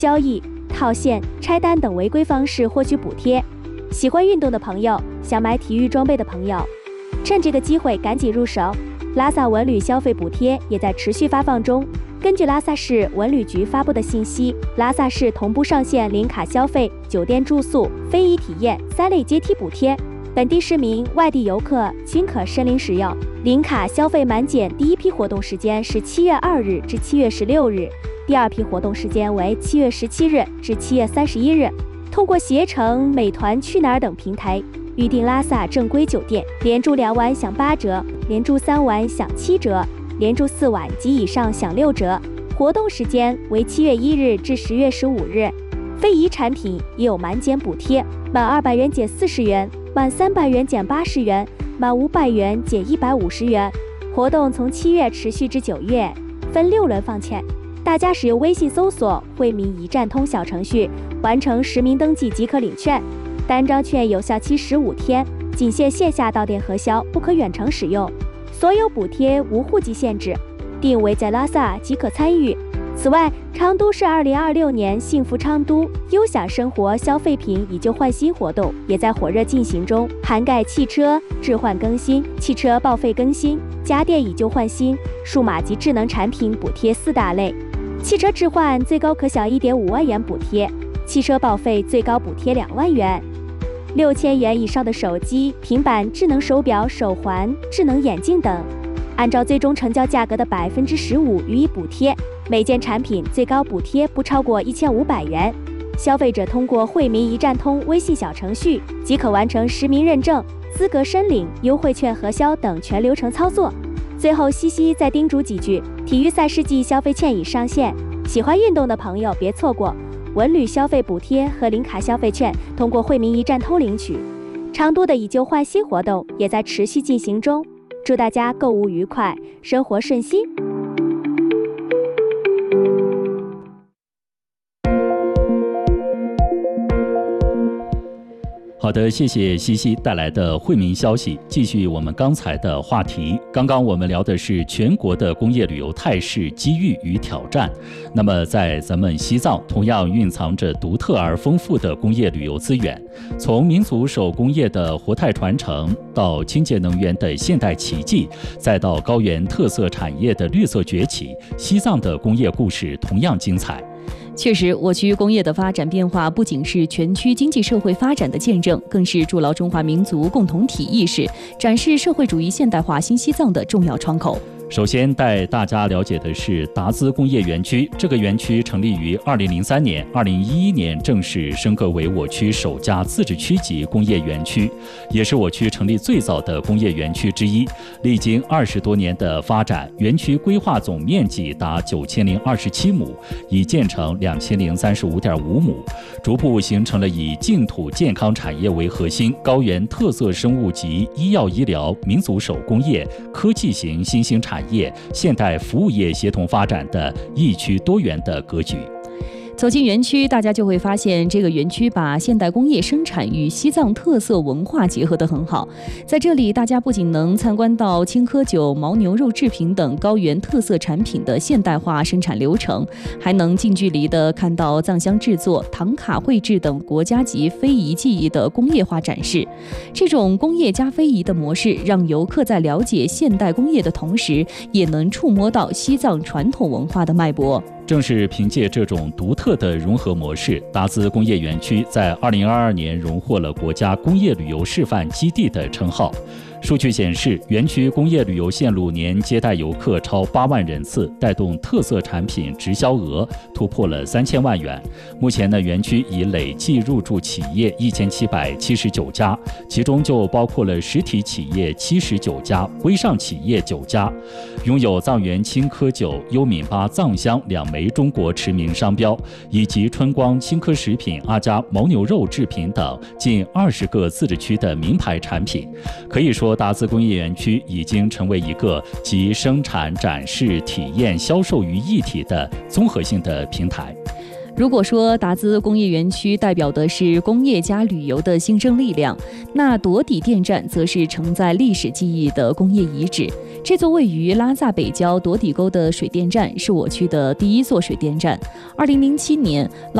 交易、套现、拆单等违规方式获取补贴。喜欢运动的朋友，想买体育装备的朋友，趁这个机会赶紧入手。拉萨文旅消费补贴也在持续发放中。根据拉萨市文旅局发布的信息，拉萨市同步上线零卡消费、酒店住宿、非遗体验3类阶梯补贴，本地市民、外地游客均可申领使用。零卡消费满减第一批活动时间是7月2日至7月16日，第二批活动时间为7月17日至7月31日。通过携程、美团、去哪儿等平台预订拉萨正规酒店，连住2晚享8折，连住3晚享7折，连住4晚及以上享6折。活动时间为7月1日至10月15日。非遗产品也有满减补贴，满200元减40元，满300元减80元，满500元减150元。活动从7月持续至9月，分6轮放券。大家使用微信搜索惠民一站通小程序，完成实名登记即可领券。单张券有效期15天，仅限线下到店核销，不可远程使用。所有补贴无户籍限制，定位在拉萨即可参与。此外，昌都市2026年幸福昌都优享生活消费品以旧换新活动也在火热进行中，涵盖汽车置换更新、汽车报废更新、家电以旧换新、数码及智能产品补贴4大类。汽车置换最高可享1.5万元补贴，汽车报废最高补贴2万元。6000元以上的手机、平板、智能手表、手环、智能眼镜等，按照最终成交价格的15%予以补贴，每件产品最高补贴不超过1500元。消费者通过惠民一站通微信小程序即可完成实名认证、资格申领、优惠券核销等全流程操作。最后，西西再叮嘱几句：体育赛事季消费券已上线，喜欢运动的朋友别错过。文旅消费补贴和零卡消费券通过惠民一站通领取。昌都的以旧换新活动也在持续进行中，祝大家购物愉快，生活顺心。 好的，谢谢西西带来的惠民消息。继续我们刚才的话题，刚刚我们聊的是全国的工业旅游态势、机遇与挑战。那么在咱们西藏，同样蕴藏着独特而丰富的工业旅游资源。从民族手工业的活态传承，到清洁能源的现代奇迹，再到高原特色产业的绿色崛起，西藏的工业故事同样精彩。 确实，我区工业的发展变化不仅是全区经济社会发展的见证，更是筑牢中华民族共同体意识、展示社会主义现代化新西藏的重要窗口。 首先带大家了解的是达孜工业园区。这个园区成立于2003年，2011年正式升格为我区首家自治区级工业园区，也是我区成立最早的工业园区之一。历经20多年的发展，园区规划总面积达9027亩，已建成2035.5亩，逐步形成了以净土健康产业为核心，高原特色生物及医药医疗、民族手工业、科技型新兴产业、现代服务业协同发展的一区多元的格局。 走进园区，大家就会发现这个园区把现代工业生产与西藏特色文化结合得很好。在这里，大家不仅能参观到青稞酒、牦牛肉制品等高原特色产品的现代化生产流程，还能近距离地看到藏香制作、唐卡绘制等国家级非遗技艺的工业化展示。这种工业加非遗的模式，让游客在了解现代工业的同时，也能触摸到西藏传统文化的脉搏。 正是凭借这种独特的融合模式，达孜工业园区在2022年荣获了国家工业旅游示范基地的称号。数据显示，园区工业旅游线路年接待游客超8万人次，带动特色产品直销额突破了3000万元。目前呢，园区已累计入驻企业1779家，其中就包括了实体企业79家、微上企业9家，拥有藏源青稞酒、优敏巴藏香2枚中国驰名商标，以及春光青稞食品、阿佳牦牛肉制品等近20个自治区的名牌产品。可以说，达孜工业园区已经成为一个集生产、展示、体验、销售于一体的综合性的平台。 如果说达孜工业园区代表的是工业加旅游的新生力量，那朵底电站则是承载历史记忆的工业遗址。 这座位于拉萨北郊朵底沟的水电站是我区的第一座水电站。2007年，